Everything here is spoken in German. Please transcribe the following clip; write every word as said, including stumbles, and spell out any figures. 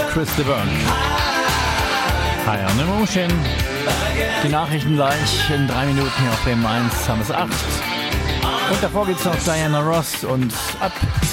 Chris de Burgh. High on Emotion. Die Nachrichten gleich in drei Minuten hier auf B M eins, haben es acht. Und davor geht's noch Diana Ross und ab